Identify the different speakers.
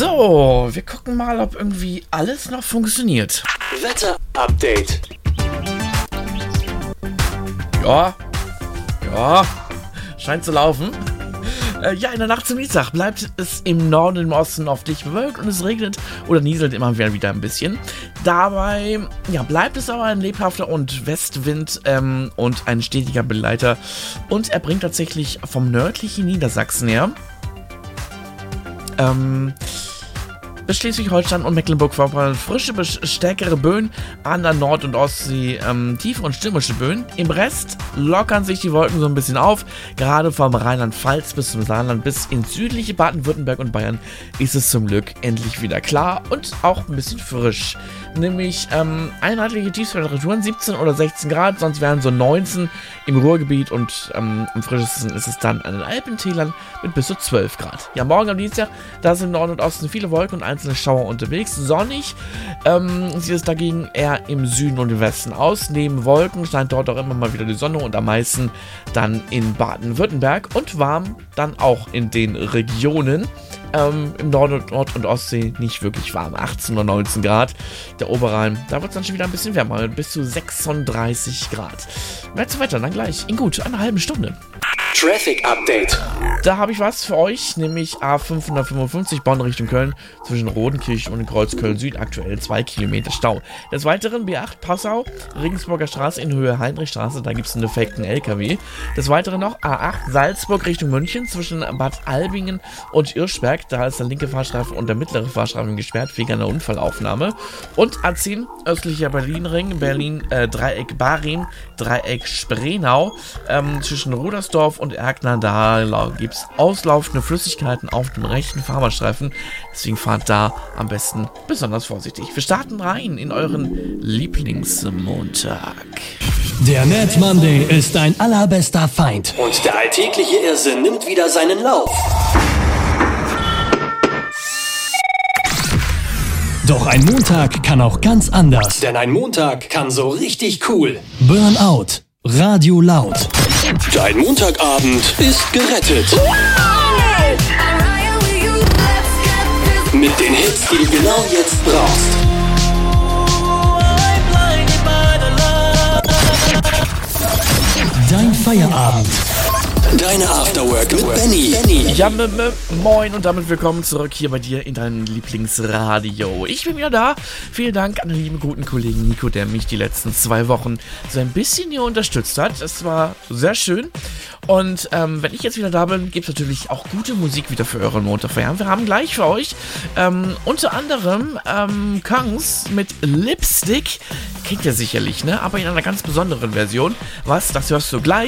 Speaker 1: So, wir gucken mal, ob irgendwie alles noch funktioniert.
Speaker 2: Wetter-Update.
Speaker 1: Ja, scheint zu laufen. In der Nacht zum Dienstag bleibt es im Norden und im Osten oft dicht bewölkt und es regnet oder nieselt immer wieder ein bisschen. Dabei bleibt es aber ein lebhafter und Westwind und ein stetiger Begleiter. Und er bringt tatsächlich vom nördlichen Niedersachsen her bis Schleswig-Holstein und Mecklenburg-Vorpommern frische bis stärkere Böen, an der Nord- und Ostsee tiefe und stürmische Böen. Im Rest lockern sich die Wolken so ein bisschen auf. Gerade vom Rheinland-Pfalz bis zum Saarland bis ins südliche Baden-Württemberg und Bayern ist es zum Glück endlich wieder klar und auch ein bisschen frisch. Nämlich einheitliche Tiefstemperaturen 17 oder 16 Grad, sonst wären so 19 im Ruhrgebiet und am frischesten ist es dann an den Alpentälern mit bis zu 12 Grad. Ja, morgen am Dienstag, da sind im Norden und Osten viele Wolken und einzelne Schauer unterwegs. Sonnig sieht es dagegen eher im Süden und im Westen aus. Neben Wolken scheint dort auch immer mal wieder die Sonne und am meisten dann in Baden-Württemberg und warm dann auch in den Regionen. Im Nord- und Ostsee nicht wirklich warm, 18 oder 19 Grad. Der Oberrhein, da wird es dann schon wieder ein bisschen wärmer, bis zu 36 Grad. Mehr zu Wetter, dann gleich in gut einer halben Stunde.
Speaker 2: Traffic Update.
Speaker 1: Da habe ich was für euch, nämlich A555 Bonn Richtung Köln zwischen Rodenkirchen und Kreuzköln Süd, aktuell 2 Kilometer Stau. Des Weiteren B8 Passau, Regensburger Straße in Höhe Heinrichstraße, da gibt es einen defekten LKW. Des Weiteren noch A8 Salzburg Richtung München zwischen Bad Albingen und Irschberg, da ist der linke Fahrstreifen und der mittlere Fahrstreifen gesperrt wegen einer Unfallaufnahme. Und A10 östlicher Berlin-Ring, Dreieck Barrim, Dreieck Spreenau, zwischen Rudersdorf und Erkner, da gibt es auslaufende Flüssigkeiten auf dem rechten Fahrbahnstreifen. Deswegen fahrt da am besten besonders vorsichtig. Wir starten rein in euren Lieblingsmontag.
Speaker 3: Der Mad Monday ist dein allerbester Feind.
Speaker 2: Und der alltägliche Irrsinn nimmt wieder seinen Lauf.
Speaker 3: Doch ein Montag kann auch ganz anders.
Speaker 2: Denn ein Montag kann so richtig cool.
Speaker 3: Burnout. Radio laut.
Speaker 2: Dein Montagabend ist gerettet. Mit den Hits, die du genau jetzt brauchst.
Speaker 3: Dein Feierabend.
Speaker 2: Deine Afterwork mit Benny.
Speaker 1: Ja, moin und damit willkommen zurück hier bei dir in deinem Lieblingsradio. Ich bin wieder da. Vielen Dank an den lieben guten Kollegen Nico, der mich die letzten 2 Wochen so ein bisschen hier unterstützt hat. Es war sehr schön. Und wenn ich jetzt wieder da bin, gibt es natürlich auch gute Musik wieder für euren Montagfeiern. Wir haben gleich für euch unter anderem Kongs mit Lipstick. Kennt ihr sicherlich, ne? Aber in einer ganz besonderen Version. Was? Das hörst du gleich.